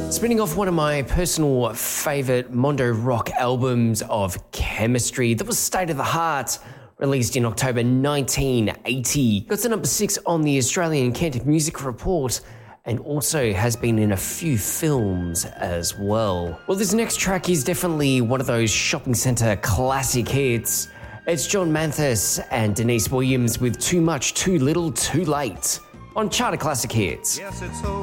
Spinning off one of my personal favourite Mondo rock albums of Chemistry, that was State of the Heart, released in October 1980. Got to number 6 on the Australian Kent Music Report, and also has been in a few films as well. Well, this next track is definitely one of those shopping centre classic hits. It's John Mathis and Denise Williams with Too Much, Too Little, Too Late on Charter Classic Hits. Yes, it's so